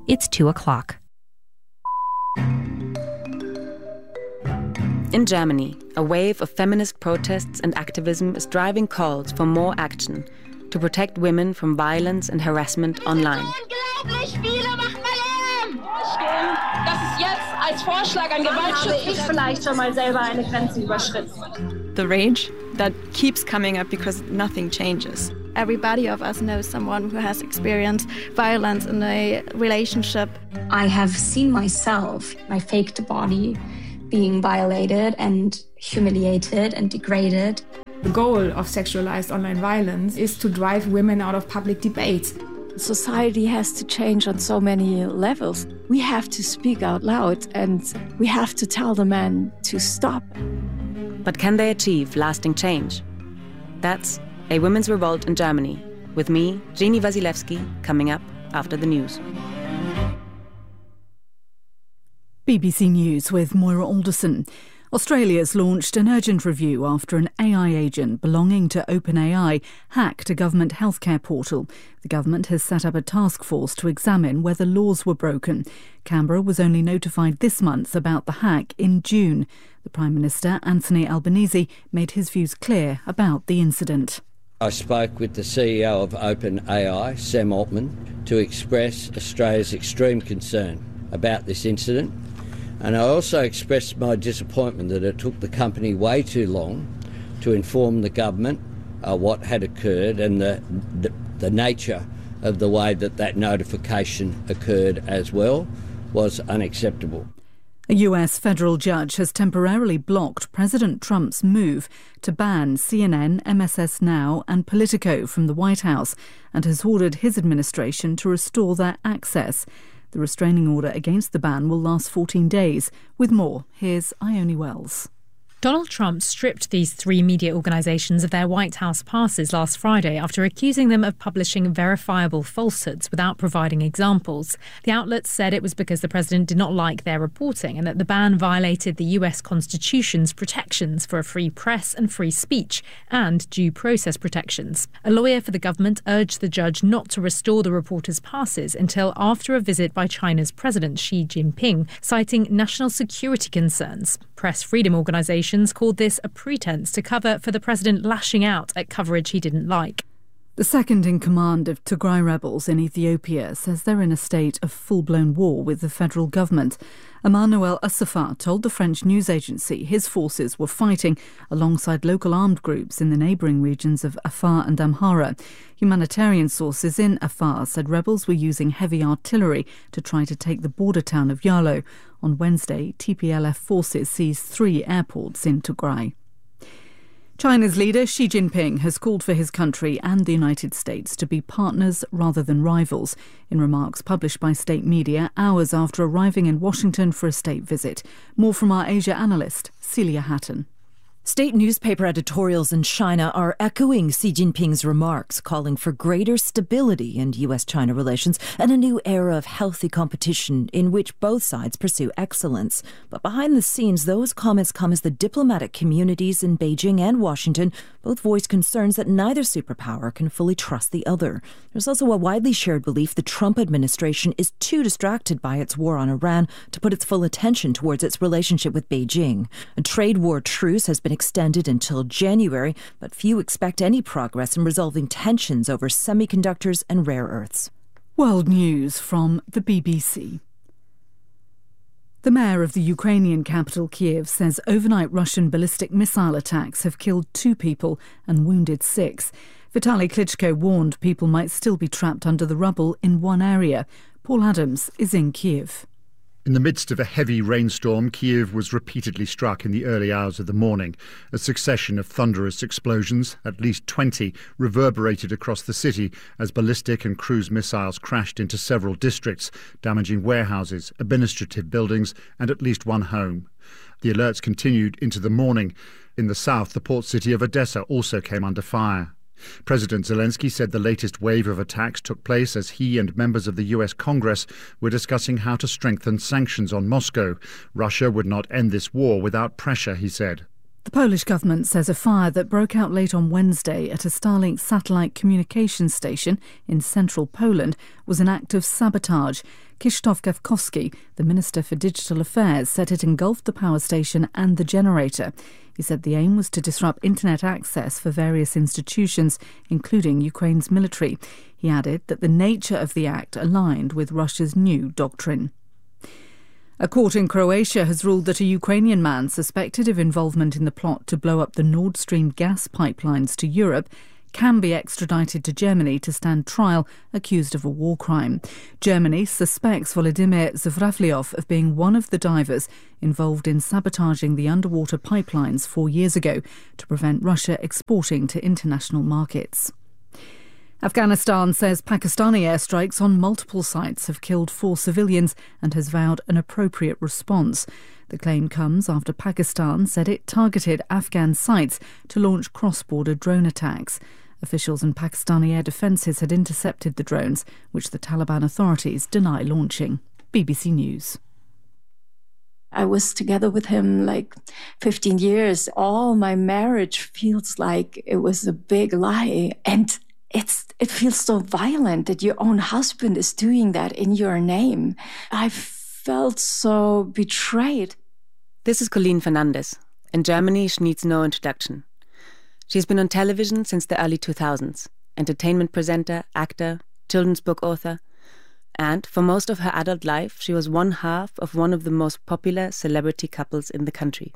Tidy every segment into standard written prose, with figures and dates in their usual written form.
It's 2:00. In Germany, a wave of feminist protests and activism is driving calls for more action to protect women from violence and harassment online. The rage that keeps coming up because nothing changes. Everybody of us knows someone who has experienced violence in a relationship. I have seen myself, my faked body, being violated and humiliated and degraded. The goal of sexualized online violence is to drive women out of public debates. Society has to change on so many levels. We have to speak out loud and we have to tell the men to stop. But can they achieve lasting change? That's A Women's Revolt in Germany, with me, Jeannie Wasilewski, coming up after the news. BBC News with Moira Alderson. Australia's launched an urgent review after an AI agent belonging to OpenAI hacked a government healthcare portal. The government has set up a task force to examine whether laws were broken. Canberra was only notified this month about the hack in June. The Prime Minister, Anthony Albanese, made his views clear about the incident. I spoke with the CEO of OpenAI, Sam Altman, to express Australia's extreme concern about this incident. And I also expressed my disappointment that it took the company way too long to inform the government what had occurred, and the nature of the way that notification occurred as well was unacceptable. A US federal judge has temporarily blocked President Trump's move to ban CNN, MSS Now and Politico from the White House and has ordered his administration to restore their access. The restraining order against the ban will last 14 days. With more, here's Ione Wells. Donald Trump stripped these three media organisations of their White House passes last Friday after accusing them of publishing verifiable falsehoods without providing examples. The outlets said it was because the president did not like their reporting and that the ban violated the US Constitution's protections for a free press and free speech and due process protections. A lawyer for the government urged the judge not to restore the reporters' passes until after a visit by China's President Xi Jinping, citing national security concerns. Press freedom organisations called this a pretense to cover for the president lashing out at coverage he didn't like. The second in command of Tigray rebels in Ethiopia says they're in a state of full-blown war with the federal government. Emmanuel Assafa told the French news agency his forces were fighting alongside local armed groups in the neighbouring regions of Afar and Amhara. Humanitarian sources in Afar said rebels were using heavy artillery to try to take the border town of Yalo. On Wednesday, TPLF forces seized 3 airports in Tigray. China's leader Xi Jinping has called for his country and the United States to be partners rather than rivals, in remarks published by state media hours after arriving in Washington for a state visit. More from our Asia analyst, Celia Hatton. State newspaper editorials in China are echoing Xi Jinping's remarks, calling for greater stability in U.S.-China relations and a new era of healthy competition in which both sides pursue excellence. But behind the scenes, those comments come as the diplomatic communities in Beijing and Washington both voice concerns that neither superpower can fully trust the other. There's also a widely shared belief the Trump administration is too distracted by its war on Iran to put its full attention towards its relationship with Beijing. A trade war truce has been extended until January, but few expect any progress in resolving tensions over semiconductors and rare earths. World News from the BBC. The mayor of the Ukrainian capital, Kyiv, says overnight Russian ballistic missile attacks have killed 2 people and wounded 6. Vitaly Klitschko warned people might still be trapped under the rubble in one area. Paul Adams is in Kyiv. In the midst of a heavy rainstorm, Kyiv was repeatedly struck in the early hours of the morning. A succession of thunderous explosions, at least 20, reverberated across the city as ballistic and cruise missiles crashed into several districts, damaging warehouses, administrative buildings and at least one home. The alerts continued into the morning. In the south, the port city of Odessa also came under fire. President Zelensky said the latest wave of attacks took place as he and members of the US Congress were discussing how to strengthen sanctions on Moscow. Russia would not end this war without pressure, he said. The Polish government says a fire that broke out late on Wednesday at a Starlink satellite communications station in central Poland was an act of sabotage. Krzysztof Gawkowski, the Minister for Digital Affairs, said it engulfed the power station and the generator. He said the aim was to disrupt internet access for various institutions, including Ukraine's military. He added that the nature of the act aligned with Russia's new doctrine. A court in Croatia has ruled that a Ukrainian man suspected of involvement in the plot to blow up the Nord Stream gas pipelines to Europe can be extradited to Germany to stand trial accused of a war crime. Germany suspects Volodymyr Zvravlyov of being one of the divers involved in sabotaging the underwater pipelines 4 years ago to prevent Russia exporting to international markets. Afghanistan says Pakistani airstrikes on multiple sites have killed 4 civilians and has vowed an appropriate response. The claim comes after Pakistan said it targeted Afghan sites to launch cross-border drone attacks. Officials in Pakistani air defences had intercepted the drones, which the Taliban authorities deny launching. BBC News. I was together with him like 15 years. All my marriage feels like it was a big lie. And it feels so violent that your own husband is doing that in your name. I felt so betrayed. This is Colleen Fernandez. In Germany, she needs no introduction. She's been on television since the early 2000s, entertainment presenter, actor, children's book author, and for most of her adult life, she was one half of one of the most popular celebrity couples in the country.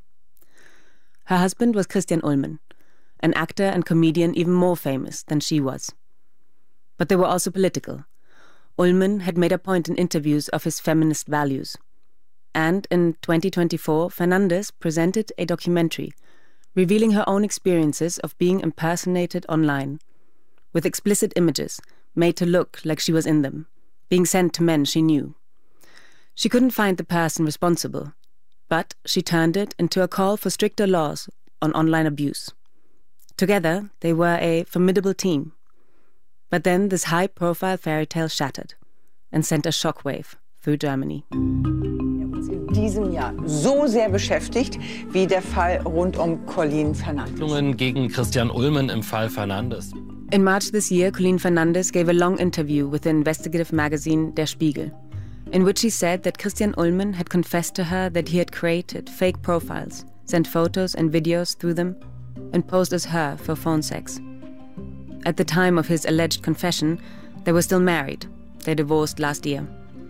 Her husband was Christian Ullmann, an actor and comedian even more famous than she was. But they were also political. Ullmann had made a point in interviews of his feminist values. And in 2024, Fernandez presented a documentary revealing her own experiences of being impersonated online, with explicit images made to look like she was in them, being sent to men she knew. She couldn't find the person responsible, but she turned it into a call for stricter laws on online abuse. Together, they were a formidable team. But then this high-profile fairy tale shattered and sent a shockwave through Germany. In diesem Jahr so sehr beschäftigt wie der Fall rund Colleen Fernandez. Gegen Christian Ullmann im Fall Fernandez. In March this year, Colleen Fernandez gave a long interview with the investigative magazine Der Spiegel, in which she said that Christian Ullmann had confessed to her that he had created fake profiles, sent photos and videos through them, and posed as her for phone sex. At the time of his alleged confession, they were still married. They divorced last year.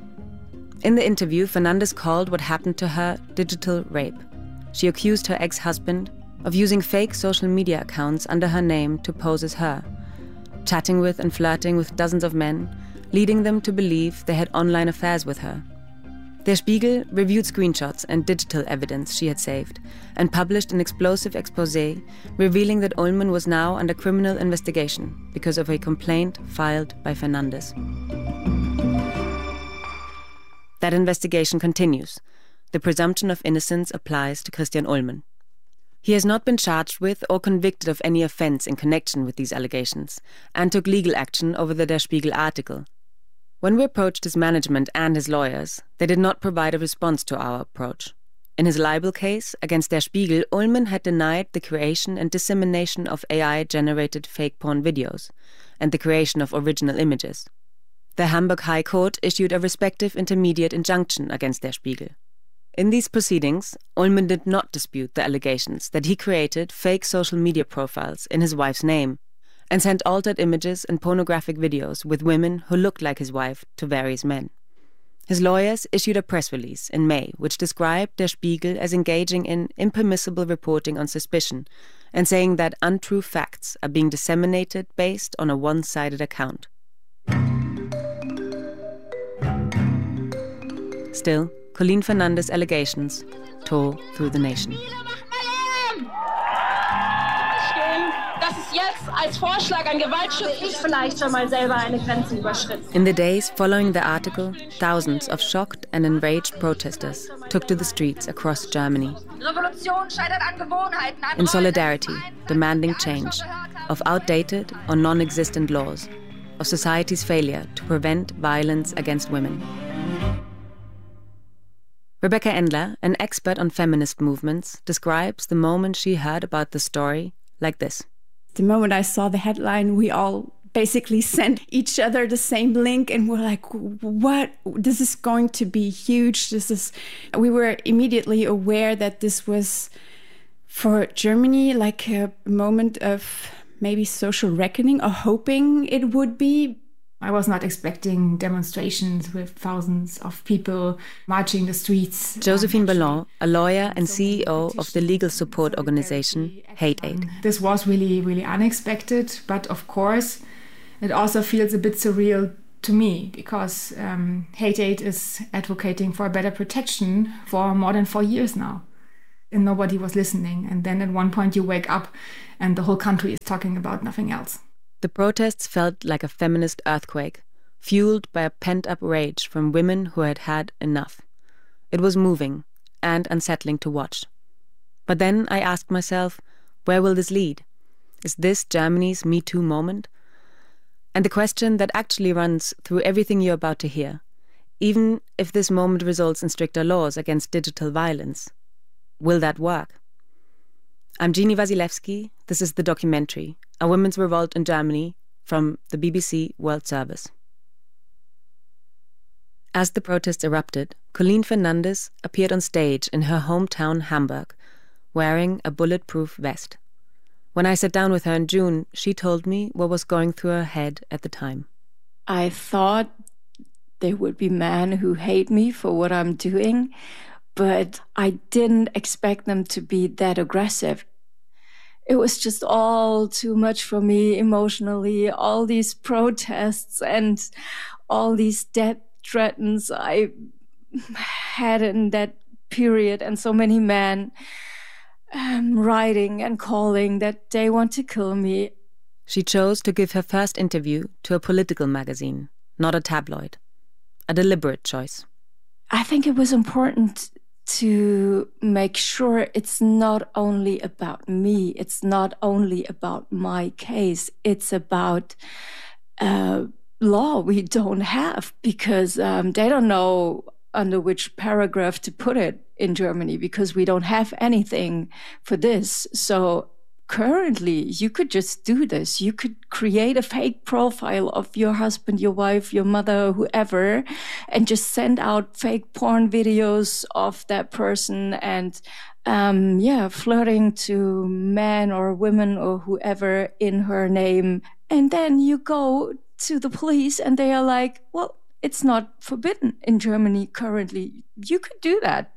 In the interview, Fernandez called what happened to her digital rape. She accused her ex-husband of using fake social media accounts under her name to pose as her, chatting with and flirting with dozens of men, leading them to believe they had online affairs with her. Der Spiegel reviewed screenshots and digital evidence she had saved and published an explosive exposé revealing that Ullmann was now under criminal investigation because of a complaint filed by Fernandez. That investigation continues. The presumption of innocence applies to Christian Ullmann. He has not been charged with or convicted of any offense in connection with these allegations and took legal action over the Der Spiegel article. When we approached his management and his lawyers, they did not provide a response to our approach. In his libel case against Der Spiegel, Ullmann had denied the creation and dissemination of AI-generated fake porn videos and the creation of original images. The Hamburg High Court issued a respective intermediate injunction against Der Spiegel. In these proceedings, Ullmann did not dispute the allegations that he created fake social media profiles in his wife's name and sent altered images and pornographic videos with women who looked like his wife to various men. His lawyers issued a press release in May which described Der Spiegel as engaging in impermissible reporting on suspicion and saying that untrue facts are being disseminated based on a one-sided account. Still, Colleen Fernandez' allegations tore through the nation. In the days following the article, thousands of shocked and enraged protesters took to the streets across Germany. In solidarity, demanding change of outdated or non-existent laws, of society's failure to prevent violence against women. Rebecca Endler, an expert on feminist movements, describes the moment she heard about the story like this. The moment I saw the headline, we all basically sent each other the same link and we're like, what? This is going to be huge. We were immediately aware that this was for Germany like a moment of maybe social reckoning, or hoping it would be. I was not expecting demonstrations with thousands of people marching the streets. Josephine Ballon, a lawyer and CEO of the legal support organization Hate Aid. This was really, really unexpected, but of course it also feels a bit surreal to me because Hate Aid is advocating for better protection for more than 4 years now. And nobody was listening. And then at one point you wake up and the whole country is talking about nothing else. The protests felt like a feminist earthquake, fueled by a pent-up rage from women who had had enough. It was moving and unsettling to watch. But then I asked myself, where will this lead? Is this Germany's Me Too moment? And the question that actually runs through everything you're about to hear, even if this moment results in stricter laws against digital violence, will that work? I'm Jeannie Wasilewski. This is The Documentary, a women's revolt in Germany from the BBC World Service. As the protests erupted, Colleen Fernandes appeared on stage in her hometown Hamburg, wearing a bulletproof vest. When I sat down with her in June, she told me what was going through her head at the time. I thought there would be men who hate me for what I'm doing, but I didn't expect them to be that aggressive. It was just all too much for me emotionally, all these protests and all these death threats I had in that period, and so many men writing and calling that they want to kill me. She chose to give her first interview to a political magazine, not a tabloid. A deliberate choice. I think it was important to make sure it's not only about me, it's not only about my case, it's about law we don't have, because they don't know under which paragraph to put it in Germany, because we don't have anything for this. So currently, you could just do this. You could create a fake profile of your husband, your wife, your mother, whoever, and just send out fake porn videos of that person and, flirting to men or women or whoever in her name. And then you go to the police and they are like, well, it's not forbidden in Germany currently. You could do that.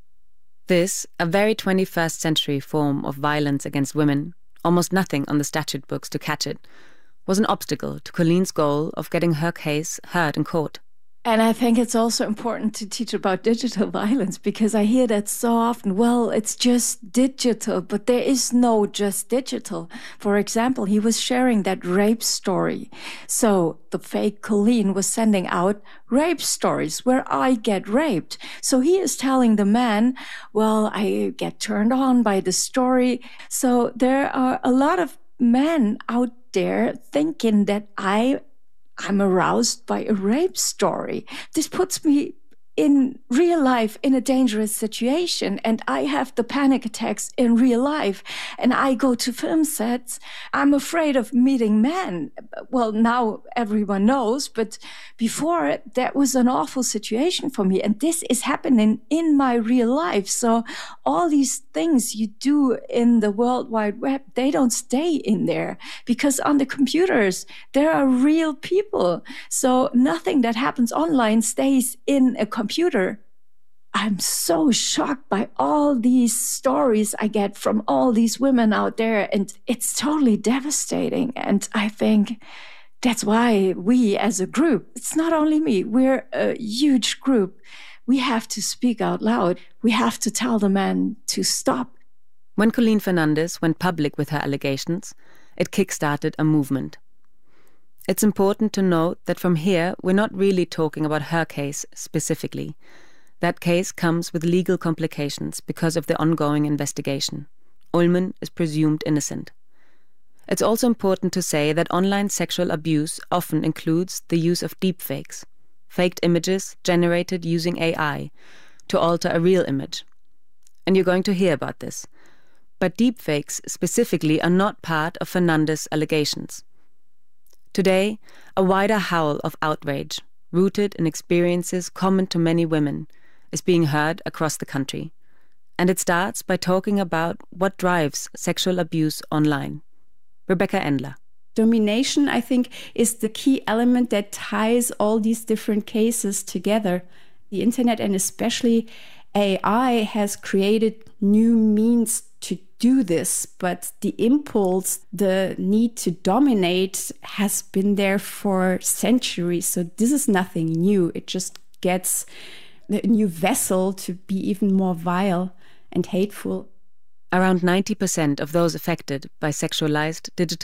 This, a very 21st century form of violence against women, almost nothing on the statute books to catch it, was an obstacle to Colleen's goal of getting her case heard in court. And I think it's also important to teach about digital violence, because I hear that so often. Well, it's just digital, but there is no just digital. For example, he was sharing that rape story. So the fake Colleen was sending out rape stories where I get raped. So he is telling the man, well, I get turned on by the story. So there are a lot of men out there thinking that I'm aroused by a rape story. This puts me in real life in a dangerous situation, and I have the panic attacks in real life, and I go to film sets. I'm afraid of meeting men. Well, now everyone knows, but before that was an awful situation for me, and this is happening in my real life. So all these things you do in the World Wide Web, they don't stay in there, because on the computers there are real people. So nothing that happens online stays in a computer. I'm so shocked by all these stories I get from all these women out there, and it's totally devastating. And I think that's why we as a group, it's not only me, we're a huge group. We have to speak out loud. We have to tell the men to stop. When Colleen Fernandes went public with her allegations, it kick-started a movement. It's important to note that from here, we're not really talking about her case specifically. That case comes with legal complications because of the ongoing investigation. Ullmann is presumed innocent. It's also important to say that online sexual abuse often includes the use of deepfakes, faked images generated using AI, to alter a real image. And you're going to hear about this. But deepfakes specifically are not part of Fernandes' allegations. Today, a wider howl of outrage, rooted in experiences common to many women, is being heard across the country. And it starts by talking about what drives sexual abuse online. Rebecca Endler. Domination, I think, is the key element that ties all these different cases together. The internet and especially AI has created new means to do this, but the impulse, the need to dominate has been there for centuries. So this is nothing new. It just gets a new vessel to be even more vile and hateful. Around 90% of those affected by sexualized digital